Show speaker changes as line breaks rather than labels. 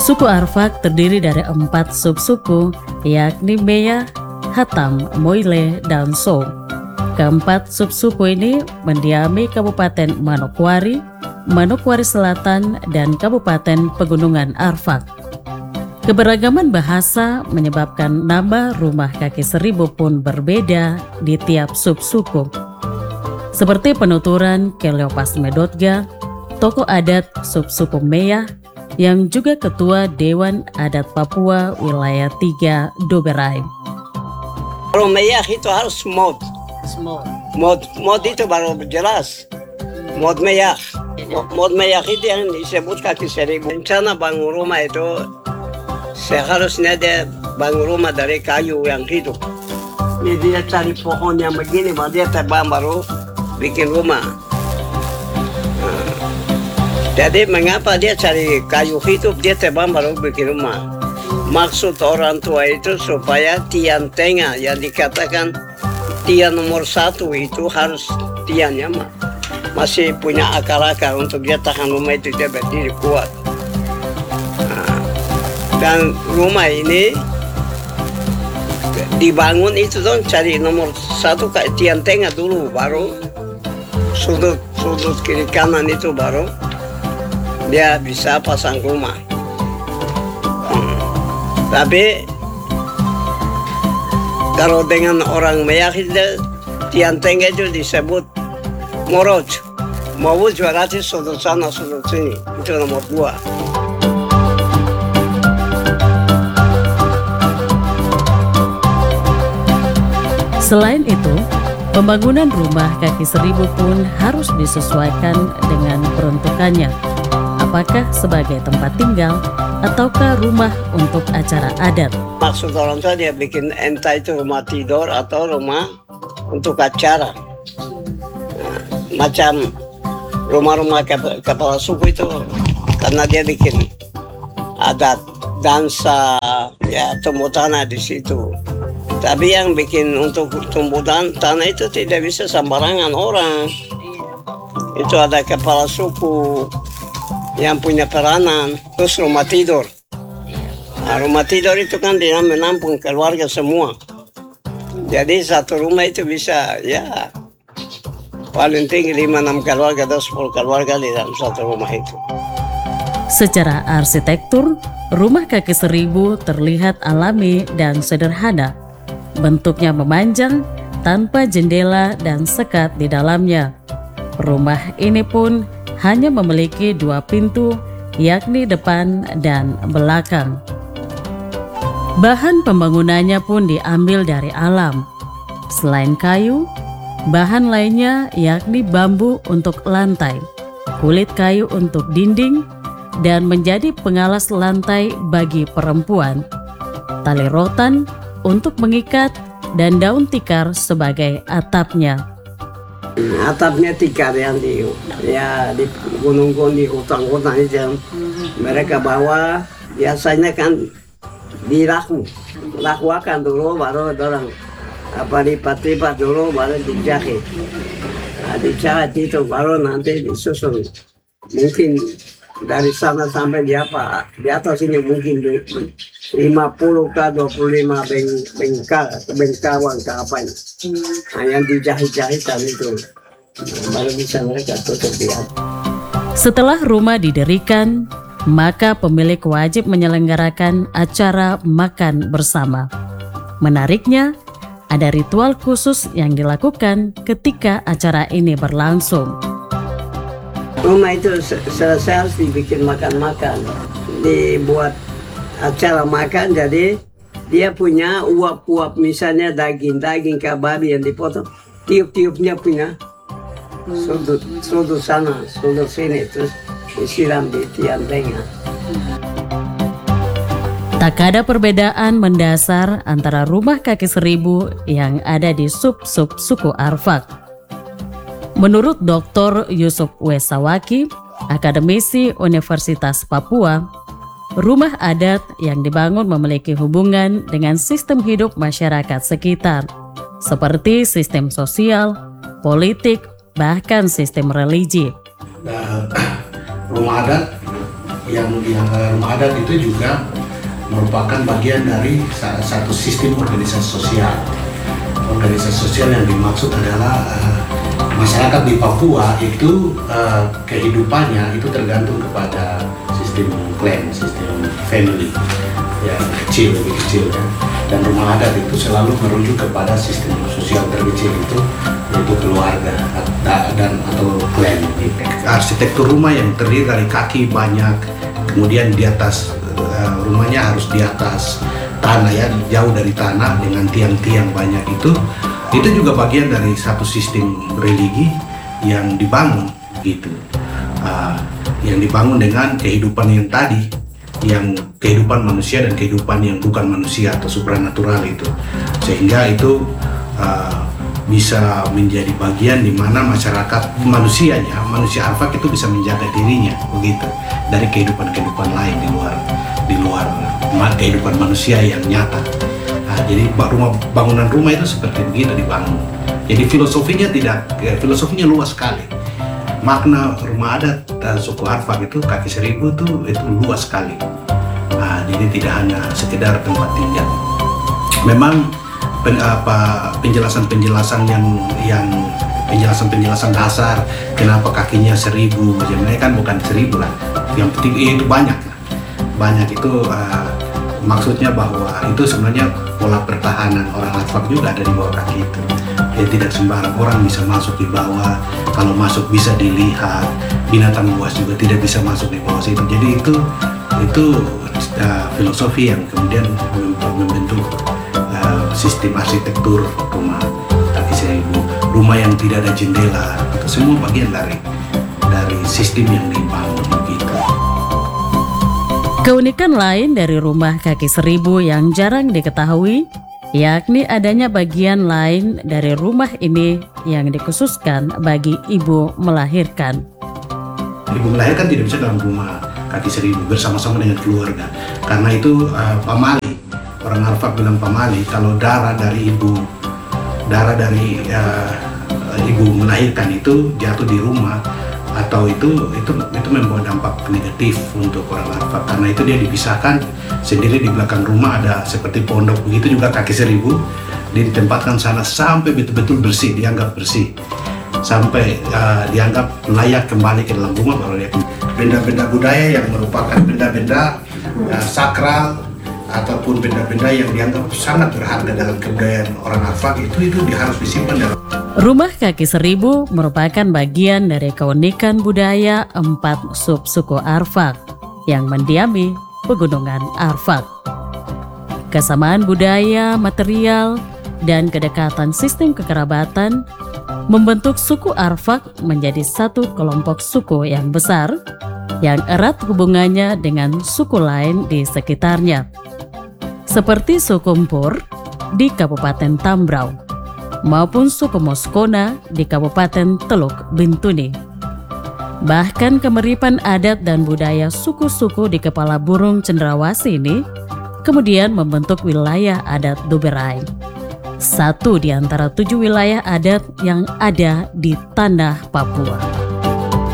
Suku Arfak terdiri dari 4 subsuku, yakni Meya, Hatam, Moyle, dan So. Keempat subsuku ini mendiami Kabupaten Manokwari, Manokwari Selatan, dan Kabupaten Pegunungan Arfak. Keberagaman bahasa menyebabkan nama rumah kaki seribu pun berbeda di tiap subsuku. Seperti penuturan Keleopas Medotga, tokoh adat subsuku Meya, yang juga ketua Dewan Adat Papua Wilayah 3 Doberai.
Kalau Meya itu harus mod itu baru jelas. Mod Meya itu yang disebut kaki seribu. Rencana bangun rumah itu seharusnya dia bangun rumah dari kayu yang hidup. Ini dia cari pohon yang begini, baru dia tebang baru bikin rumah. Jadi mengapa dia cari kayu hidup, dia tebang baru bikin rumah. Maksud orang tua itu supaya tiang tengah yang dikatakan tiang nomor 1 itu harus tiangnya masih punya akar-akar untuk dia tahan rumah itu, dia berdiri kuat. Dan rumah ini dibangun itu dong, cari nomor 1 tiang tengah dulu, baru sudut kiri kanan itu baru dia bisa pasang rumah. Tapi kalau dengan orang Meyakid, tiang tengah itu disebut moroj. Moroj berarti sudut sana sudut sini, itu nomor 2.
Selain itu, pembangunan rumah kaki seribu pun harus disesuaikan dengan peruntukannya. Apakah sebagai tempat tinggal ataukah rumah untuk acara adat?
Maksud orang tua dia bikin entah itu rumah tidur atau rumah untuk acara. Macam rumah-rumah kepala suku itu, karena dia bikin adat, dansa, ya tumbuh tanah di situ. Tapi yang bikin untuk tumbuh tanah itu tidak bisa sembarangan orang. Itu ada kepala suku yang punya peranan, terus rumah tidur. Nah, rumah tidur itu kan dia menampung keluarga semua. Jadi satu rumah itu bisa ya paling tinggi 5-6 keluarga atau 10 keluarga di dalam satu rumah itu.
Secara arsitektur, rumah kaki seribu terlihat alami dan sederhana. Bentuknya memanjang tanpa jendela dan sekat di dalamnya. Rumah ini pun hanya memiliki 2 pintu, yakni depan dan belakang. Bahan pembangunannya pun diambil dari alam. Selain kayu, bahan lainnya yakni bambu untuk lantai, kulit kayu untuk dinding, dan menjadi pengalas lantai bagi perempuan, tali rotan untuk mengikat, dan daun tikar sebagai atapnya.
Atapnya tikar yang di gunung-gunung, di hutan-hutan itu mereka bawa, biasanya kan dilakukan dulu, baru orang lipat-lipat dulu, baru dijahit. Nah, dijahit itu baru nanti disusun. Mungkin dari sana sampai di atas ini mungkin 50 ke 25 bengkawan ke apa ini. Nah, yang dijahit-jahitan itu baru bisa mereka tutup di atas.
Setelah rumah didirikan, maka pemilik wajib menyelenggarakan acara makan bersama. Menariknya, ada ritual khusus yang dilakukan ketika acara ini berlangsung.
Rumah itu selesai harus dibikin makan-makan, dibuat acara makan. Jadi dia punya uap-uap, misalnya daging ke babi yang dipotong, tiup-tiupnya punya sudut sana, sudut sini, terus disiram di tiang tengah.
Tak ada perbedaan mendasar antara rumah kaki seribu yang ada di sub-sub suku Arfak. Menurut Dr. Yusuf Wesawaki, akademisi Universitas Papua, rumah adat yang dibangun memiliki hubungan dengan sistem hidup masyarakat sekitar, seperti sistem sosial, politik, bahkan sistem religi.
Rumah adat rumah adat itu juga merupakan bagian dari satu sistem organisasi sosial. Organisasi sosial yang dimaksud adalah masyarakat di Papua itu kehidupannya itu tergantung kepada sistem klan, sistem family yang kecil, lebih kecil kan. Dan rumah adat itu selalu merujuk kepada sistem sosial terkecil itu, yaitu keluarga dan atau klan. Arsitektur rumah yang terdiri dari kaki banyak, kemudian di atas rumahnya harus di atas tanah ya, jauh dari tanah dengan tiang-tiang banyak itu juga bagian dari satu sistem religi yang dibangun gitu, yang dibangun dengan kehidupan yang tadi, yang kehidupan manusia dan kehidupan yang bukan manusia atau supranatural itu, sehingga itu bisa menjadi bagian di mana manusia Arfak itu bisa menjaga dirinya begitu dari kehidupan lain di luar kehidupan manusia yang nyata. Jadi bangunan rumah itu seperti begitu dibangun. Jadi filosofinya luas sekali. Makna rumah adat suku Arfak itu kaki seribu itu luas sekali. Jadi tidak hanya sekedar tempat tinggal. Memang penjelasan dasar kenapa kakinya 1000 sebenarnya kan bukan 1000 lah, yang penting itu banyak itu maksudnya bahwa itu sebenarnya pola pertahanan orang Arfak juga ada di bawah kaki itu. Ya tidak sembarang orang bisa masuk di bawah, kalau masuk bisa dilihat, binatang buas juga tidak bisa masuk di bawah situ. Jadi itu filosofi yang kemudian membentuk sistem arsitektur rumah kaki seribu, rumah yang tidak ada jendela, itu semua bagian dari sistem yang dibangun gitu.
Keunikan lain dari rumah kaki seribu yang jarang diketahui, yakni adanya bagian lain dari rumah ini yang dikhususkan bagi ibu melahirkan.
Ibu melahirkan tidak bisa dalam rumah kaki seribu bersama-sama dengan keluarga, karena itu pamali. Orang Arfak bilang pamali, kalau darah dari ibu melahirkan itu jatuh di rumah atau itu membawa dampak negatif untuk orang Arfak, karena itu dia dipisahkan sendiri di belakang rumah, ada seperti pondok begitu juga kaki seribu, dia ditempatkan sana sampai betul-betul bersih, dianggap bersih, sampai dianggap layak kembali ke dalam rumah baru dia. Benda-benda budaya yang merupakan benda-benda sakral ataupun benda-benda yang dianggap sangat berharga dalam kebudayaan orang Arfak itu harus disimpan dalam.
Rumah kaki seribu merupakan bagian dari keunikan budaya 4 subsuku Arfak yang mendiami pegunungan Arfak. Kesamaan budaya, material, dan kedekatan sistem kekerabatan membentuk suku Arfak menjadi satu kelompok suku yang besar yang erat hubungannya dengan suku lain di sekitarnya, seperti suku Mpur di Kabupaten Tambrau maupun suku Moskona di Kabupaten Teluk Bintuni. Bahkan kemiripan adat dan budaya suku-suku di Kepala Burung Cendrawasih ini kemudian membentuk wilayah adat Doberai, satu di antara 7 wilayah adat yang ada di tanah Papua.